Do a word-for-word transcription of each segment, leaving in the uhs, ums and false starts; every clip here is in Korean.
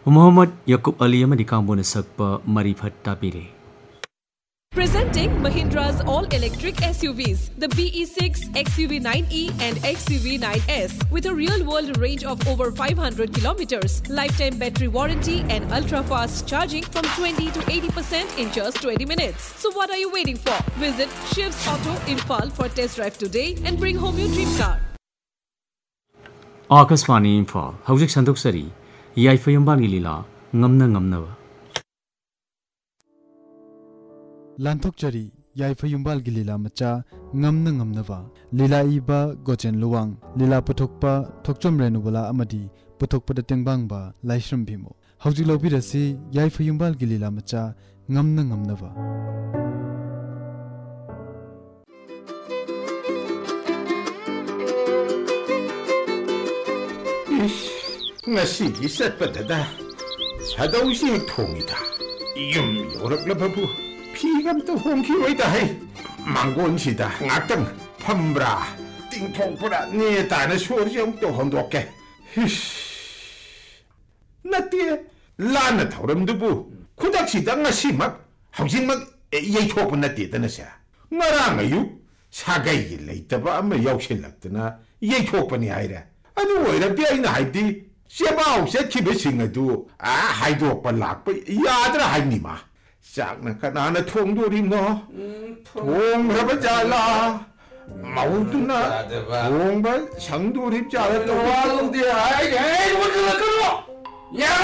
Muhammad Yaqub Ali amadi kambona sakpa marifat tabire. Presenting Mahindra's all-electric S U Vs, the B E six, X U V nine E and X U V nine S with a real-world range of over five hundred kilometers, lifetime battery warranty and ultra-fast charging from twenty to eighty percent in just twenty minutes. So what are you waiting for? Visit Shiv's Auto Imphal for test drive today and bring home your dream car. Akaswani Imphal, Haujik Sanduk Sari, Yaifayambani Lila, Ngamna Ngamnava. Lantok Chari, Yaifayumbal Gilila Macha, Ngamna Ngamnava, Lila Iba, Gochen Luang, Lila Potokpa, Tokchom Renubala Amadi, Potokpa Tengbangba, Laishram Bimo. Haujilo Bidasi, Yaifayumbal Gilila Macha, Ngamna Ngamnava. Ngasi set patada, Sadausi Tomita, Yum Yorklababu. 피감도 홍키로이다 해 망곤시다 악당 팜브라 띵통브라 네 다는 소리용도 혼도게 히씨 나띠에 라나 타오름도부 쿠닥시다 ngasi 막 하우징 막 예토분 나띠다나샤 나랑아유 사가이 레이터바 아마 역실락드나 예토분이 아이라 아니 왜라 비아이나 하이디 셰바우세 키베싱아도 아 하이도 빨락바 야드라 하이니마 Sakna kanana thong dorim no thong raba jala mauduna thong ba sang dorim jala to walung dia ai ai wo la karo ya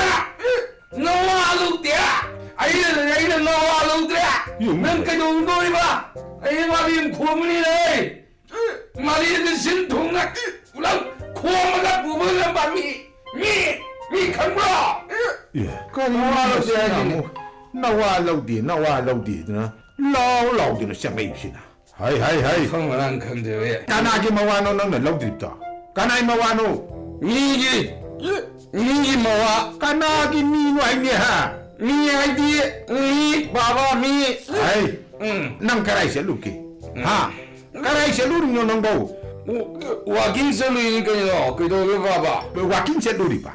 no walung dia ai la ai la no walung dia nang ka dong dori ba ai ma bim khomni le ma ri de sin thong na ulang khom ga bu ba ba mi mi mi khang ba ye ka ni walung dia 나와 라우디 나와 라우디나 라우 라우디는 샹메입시나 하이 하이 하이 성만한 건데 왜 까나기 마와노 너는 라우디다 까나이 마와노 미기 미기 마와 까나기 미노 아니야 미 아이디 미 바바 미 아이 응난 까라이세 루키 하 까라이세 루르뇨 넘보 와긴세 루이니까요 그도 바바 와긴세 루리바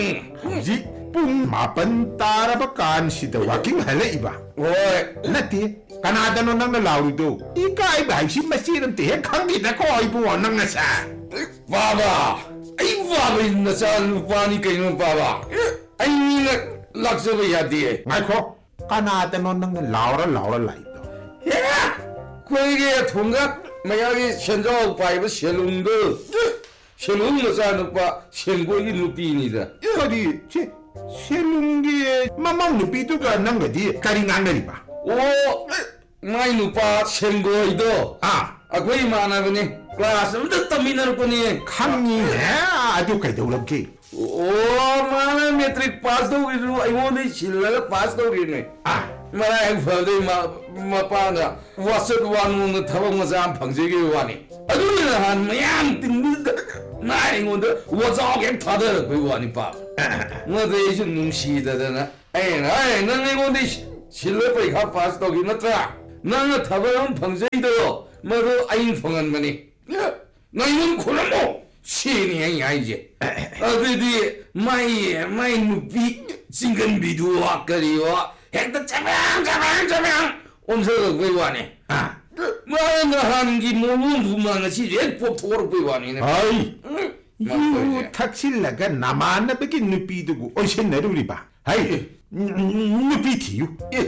응지 Pung mapan tara bakan sida waking halaiba. Oi, nati kanada no nang nalauri do. Ika iba si masiram te kangi da ko ibu nang nasa. Baba, ai baba nasa lupani kayo baba. Ai ni na laksabe yadi. Ngai ko kanada no nang laura laura lai do. Yeah, koige thunga mayagi shenjo paiba shelungo. Shelung nasa nupa shengoyi lupinida. Kadi che 셀룽기에 마망 누비도가 난거디 가링안거리바 오 마이 누파 셴고이도 아 아고이 마나보니 클래스 음도 떠미나르코니 강니 아주 가이도럽게 오 마나 매트릭 파스 도기루 아이모니 실라 파스 도기네 아 마나 앵퍼데 마 마파나 와서 와누는 타방 마자 방제게 와니 아두는 한 마양 띵니다 나 이건데 와자게 타들 그 와니 파 너도 좀 눈시다잖아. 에이, 에이, 넌 이건데 실내버리 가 파스도기 넣었다. 너는 타버는 방제이도 뭐도 아인 풍한 거니. 너 이건 그놈뭐 신이 아니지. 어디디 마이 마이 무비 징근 비도 아까리와 핵도 짜명 짜명 짜명 엄서도 외와네. 아, 너는 한기 몸은 두만은 시제 뽑토로 외와네. 아이. 유 탁실라가 나만나 베기 누피두고 오신내루리바 하이 누피티유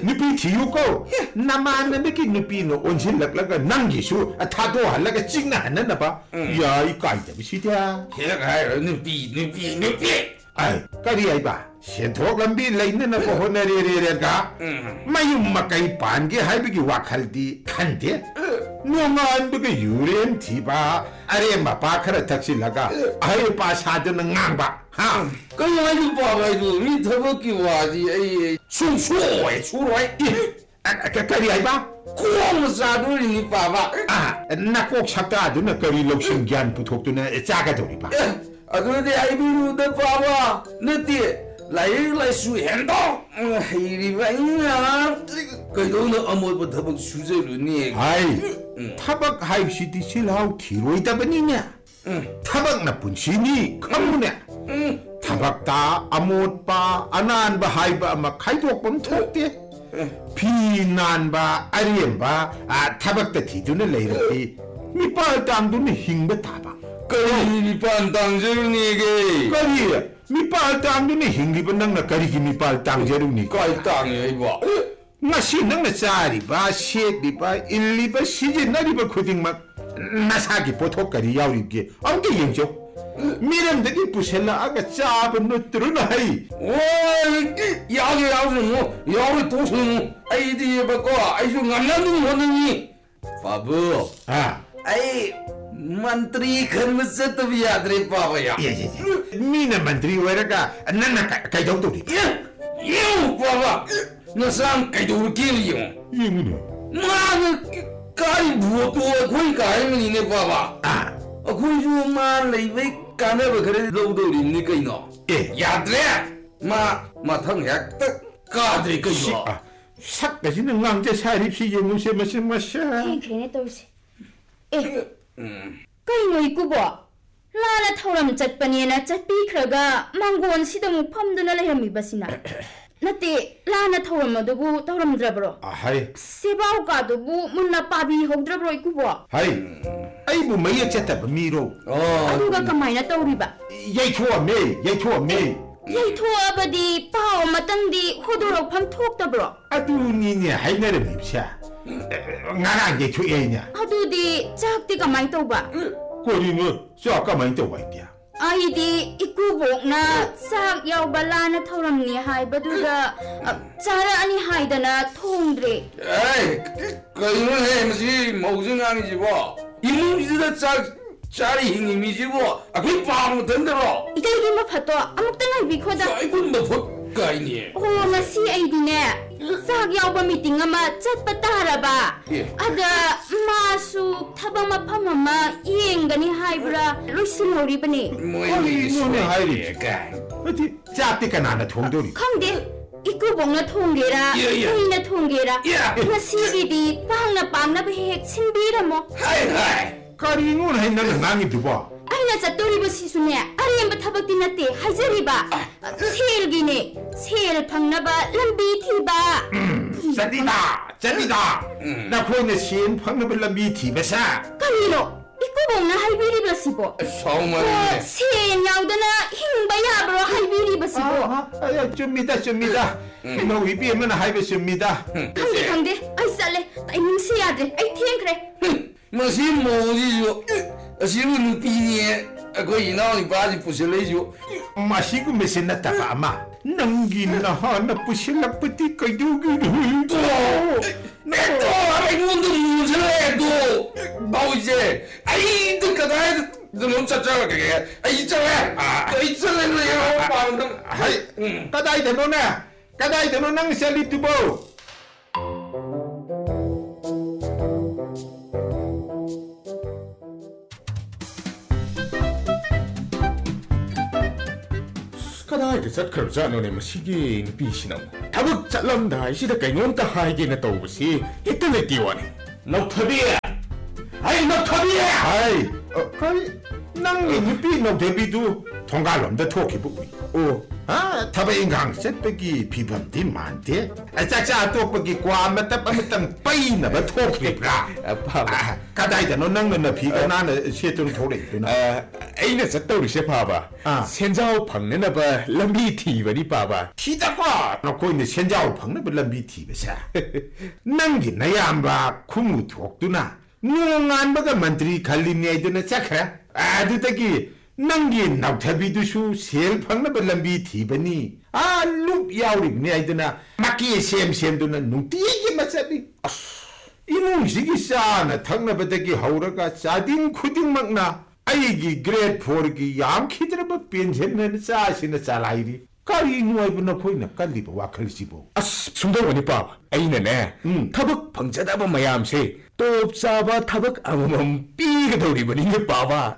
누피티유고 나만나 베기 누피노 온실락라가 남기수 타도 할라가 찍나 하나나봐 야 이 까이다 비시야 해가 누피 누피 누피 아이 까리 아이바 센토감비 레이나나 고호나리리레가 마유 마카이 반게 하이비기 와칼디 칸데 노만부가 유렘 디바 아레 마바카라 탁실라가 아이 바사드는 낭바 하 그냥 봐봐도 미 더벅기 와지 에이 수수에 수로에 까리 아이바 고무사도리 봐봐 아 나꼭 삭다드나 까리 록신 gian 부톡드나 짜가도리바 아그런데 아이비루데 봐봐 너띠 라이 라이 수행도 이리바이나 그도는 아무것도 더벅 수제루니 아이 타박 하입시디 실하우 기로이다 버니냐 타박 나쁜 신이 컴무냐 타박다 아못바 아난바 하이바 아마 카이도옥범 톡대 비난바 아리엠바 아 타박다 디두네 레이르티 미빨 땅두네 힝바 타박 거리 미판 땅제루니게 거리 미빨 땅두네 힝리바 낭나 거리기 미빨 땅제루니 거리 땅이야 이거 ngasi nang na chariba shekliba illiba sijinariba khudingmak nasagi pothok kari yauribge amke yengjo miram dagi pusela aga chaba nutruna hai oi yage yausunu yawe tosunu aidi bako aisu ngamnandu honani babu ah ai mantri khanma satbi yadre baba ya ye ye mina mantri weraga nanna kai dau dori yu baba nasang kaido kiri yung yengunu mana kai buoto koi kai ni ne baba ah akoi ju ma leibai kana ba kare lo do ri ni kai no eh yadre ma ma thang yak ta ka dre kai no sak ga지는 ngamje saripsi yengu se ma se ma sha 걔네 떨지. 에. 그이노 이꾸보. 라나 타오람 잣바니에나 잣비크라가 망고원 시더무 펌드나 레이람이바시나. 나때 라나 타오람 어두부 타오람드라브로. ah hai 세바오가도부 문나 빠비 호드라브로 이꾸보. hai ai bu mai chata ba miro 어 아두가 까마이나 떠오리바. yai thua me yai thua me 예이토아바디 파오 마땅디 호도록 팜 톡더브로. 아두니니 하이나름 입샤 나랑 게 초예냐 아두디 짝디 까마이 떠오바. 거리는 쫙가만 또 와이디야 아이디 이꾸복나 싹 야우발라나 타오람니 하이바두가 짜라 아니 하이다나 통드레. 에이 그이는 해무지 모증왕이지 뭐 이문지다 짝 짜리 힘이지 뭐 아그 빠무 던데로 이달기 뭐 파도 아무튼 비코다. 아이고 뭐 가이니 오 마시 아이디네 싹 야우바 미팅 아마 잣바 따라바. 예. 아다 마수 타방 마파마마 이행가니 하이브라 루실로리바니. 뭐이 뭐네, 하이리 가이 어디 짭디가 나나 통돌이 康데 이꾸복나 통게라 예, 예. 헤이나 통게라 예. 마시기디 빵나 빵나 베핵 신비라모. 하이 하이 거리는 하이나는 낭이 두봐 아이나 자또리버 시수네 아리엠바 타박디 나때 하자리바 세일기네 세일 방나바 람비 티바 짭디다 짭디다 나 그런데 시인 방금을 미티베사 까리로 이꾸복나 할비리바 시보 정말 세일 야우드나 힝바 야브로 할비리바 시보. 아야 줍니다 줍니다 너 위비에면 하이베십니다 강데 강데 아이 쌀래 타이밍 세야데 아이 팅크레. 뭐시 뭐지죠 아시는 누피니 그 이나오니 바지 부실래죠 마시고 메신났다가 아마 남기나 하나 부실라쁘티 거두기를 내또 아이고도 무실래도 뭐 이제 아이 듣가다 너무 짜짜가 그게 아이 있잖아 아 있잖아 내가 방금 하이 까다이 되노나 까다이 되노나 셀리트보 그다이데 잣크르자노네 마시기 비시나 타북 잘람다 시다 가이논다 하이게나 또부시 히트네 띠와니 녹터비야 아이 녹터비야 아이 어 아이 낭이 누비 녹데비도 통갈롬다 토키부이 오아 타베인강 셋백이 비범디 만데 아짜짜 똑백이 과마따 빠마땅 빠이나바 토키브라 아파 까다이다 너 낭는 비가 나는 시에트로 토레이구나 아 에이나 잣도리세 파바 아. 센자오 방네나바 람비 티바리 파바 티다과 너 거인데 현자오 방나블라 미티베사 낭기 나야암바 쿠무 톡두나 누앙안바가 만트리 칼리니아이드나 차카 아두다기 낭기 나우타비두슈 셀 방나블라 미티바니 아 룹 야우리니 아이드나 마키에 셈셈두나 눅티에게 마사비 이몽식이 싸나 탕나바다기 하우라가 짜딘 쿠딩 막나 아이기 그레이트 포르기 얌 키드라바 빈젠는 싸시나 잘라이리 Kari nuaibuna koina kalliba wakhalisibo. As sumdawani paba. Ainane. Thabak phangchadaba mayam se. Top chaba thabak amamam pigadawribani ne paba.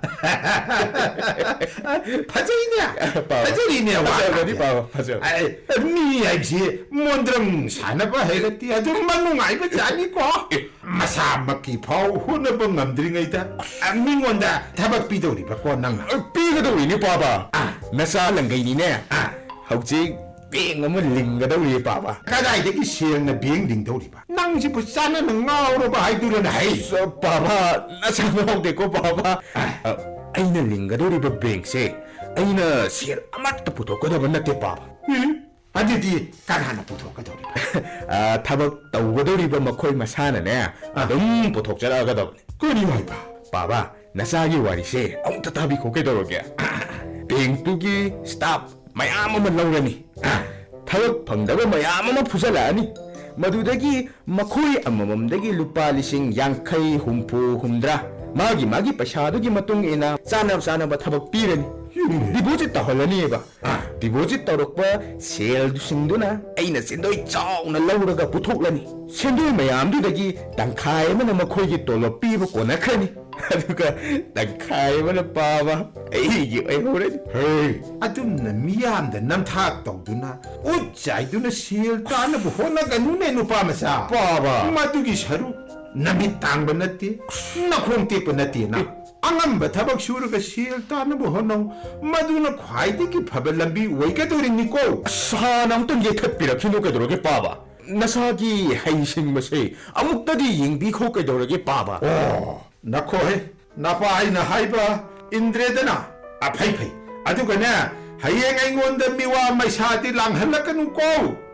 Phajainya. Phajainya wa. Phajabani paba. Phajab. Mi haibsi mondrang sanaba haigati adum manungaiba jani ko. Masamaki phau hunaba ngamdringaida. Mingonda thabak pidawriba ko nang. Pigadawri paba. Nasa langai ne. Hauji beng ama lingadawri paba. Kadai siang na beng dingdawriba. Nang si pusana na ngawroba haidura na hai. So paba nasa ngawde ko paba. Aina lingadawriba beng se. Aina siang amat putokodaba nate paba. Adidi karana putokodawriba. Thabak tawgadawriba makhoi masana ne. Adum putokjaragadawni. Kani waiba. Paba nasagi wari se. Amta tabi ko kedawge. Beng tugi stop. Mayam ama laurani. Thabak phangdaba mayam ama phusalani. Madudagi makhoi amamamdagi lupa lising yangkai humpu humdra. Magi magi pasadagi matung ina sanab sanaba thabak pirani. Deposit taholani ba. Deposit tarokpa sel dusingduna aina sendoi chauna lauraga puthoklani. Sendoi mayam dudagi tangkhai mana makhoi gi tolo piba konakhani. Aduga tangkhai mana paba ai gi ai horani. Hey, adumna miyamda namthak tawduna uchaiduna sil tana bu honaga nune nupa masa. Paba Madugi saru namit tangba nati nakhong tepa nati na. Angamba thabak suraga sil tana bu honau maduna khwaidagi phaba lambi oigadori ko. Sana amtang yethatpira khino kadoroge paba. Nasagi haising mase amuktadi yingbi kho kadoroge paba. Oh, nakho he napa aina haiba indredana aphai phai adugana hayeng aingonda miwa maisati langhalakanu ko.